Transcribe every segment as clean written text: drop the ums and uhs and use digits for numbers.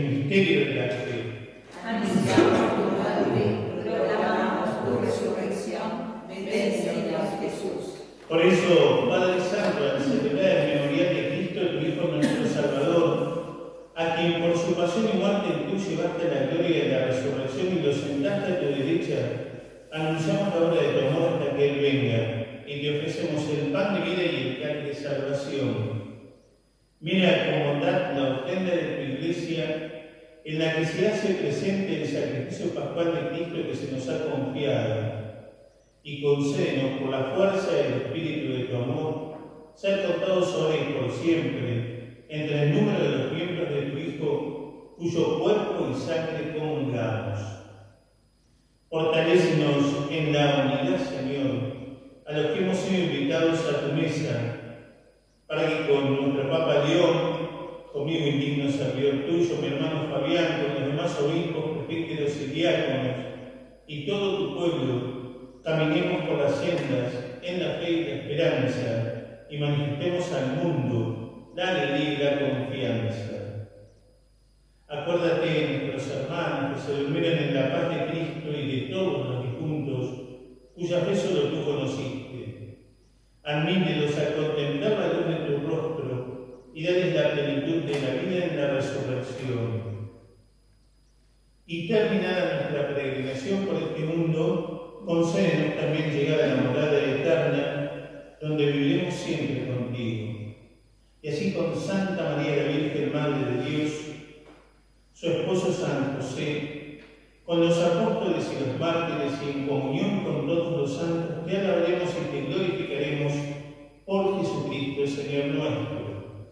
Misterio de la fe. Anunciamos tu muerte, proclamamos tu resurrección. Ven, Señor Jesús. Por eso, Padre Santo, al celebrar el memorial de Cristo, tu Hijo nuestro Salvador, a quien por su pasión y muerte tú llevaste a la gloria de la resurrección y lo sentaste a tu derecha, anunciamos la obra de tu amor hasta que Él venga, y te ofrecemos el pan de vida y el cáliz de salvación. Mira con bondad la ofrenda de tu Iglesia, en la que se hace presente el sacrificio pascual de Cristo que se nos ha confiado, y concédenos por la fuerza del Espíritu de tu amor, ser contados hoy y por siempre entre el número de los miembros de tu Hijo, cuyo cuerpo y sangre comulgamos. Fortalécenos en la unidad, Señor, a los que hemos sido invitados a tu mesa, para que con nuestro Papa León, conmigo indigno servidor tuyo, mi hermano Fabián, con los demás obispos, presbíteros y diáconos, y todo tu pueblo, caminemos por las sendas en la fe y la esperanza, y manifestemos al mundo la alegría y la confianza. Acuérdate de nuestros hermanos que se durmieron en la paz de Cristo y de todos los difuntos, cuya fe solo tú conociste. Admítelos a contemplar la luz de tu rostro y dales la plenitud de la vida en la resurrección. Y terminada nuestra peregrinación por este mundo, concédenos también llegar a la morada eterna, donde viviremos siempre contigo. Y así con Santa María la Virgen, Madre de Dios, su esposo San José, con los apóstoles y los mártires y en comunión con todos los santos, te alabaremos y te glorificaremos por Jesucristo, Señor nuestro.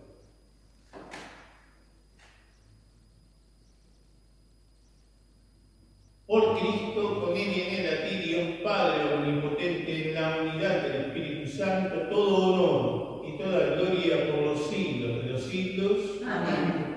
Por Cristo, con Él y en Él, a ti, Dios Padre omnipotente, en la unidad del Espíritu Santo, todo honor y toda gloria por los siglos de los siglos. Amén.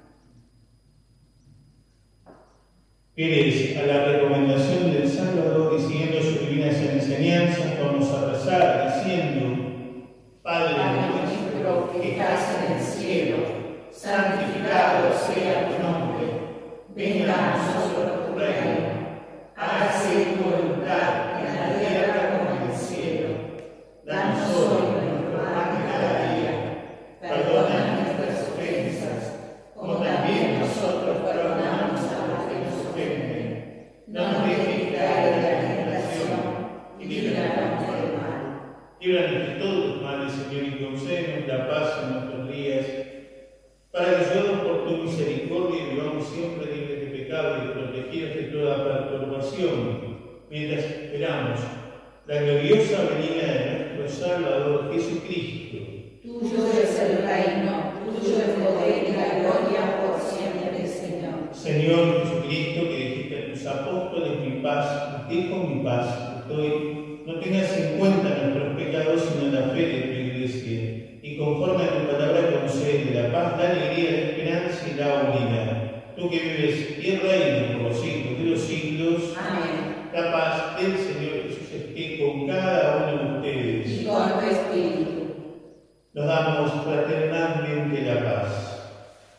Fieles a la recomendación del Salvador y siguiendo sus divinas enseñanzas, vamos a rezar diciendo: Padre nuestro que estás en el cielo, santificado sea tu nombre. Venga a nosotros tu reino. Hágase tu voluntad en la tierra como en el cielo. Danos hoy nuestro pan de cada día. Perdona nuestras ofensas, como también nosotros perdonamos a los que nos ofenden. No nos dejes caer en la tentación y líbranos del mal. Líbranos de todos los males, Señor, y concédenos la paz en nuestros días, para que, ayudados por tu misericordia, vivamos siempre libres de pecado y protegidos de toda perturbación, mientras esperamos la gloriosa venida de nuestro Salvador Jesucristo. Tuyo es el reino, tuyo el poder y la gloria por siempre, Señor. Señor Jesucristo, que dijiste a tus apóstoles: mi paz, os dejo mi paz, os doy. No tengas en cuenta nuestros pecados, sino la fe de tu Iglesia. Y conforme a tu palabra concede la paz, la alegría, la esperanza y la unidad. Tú que vives y reinas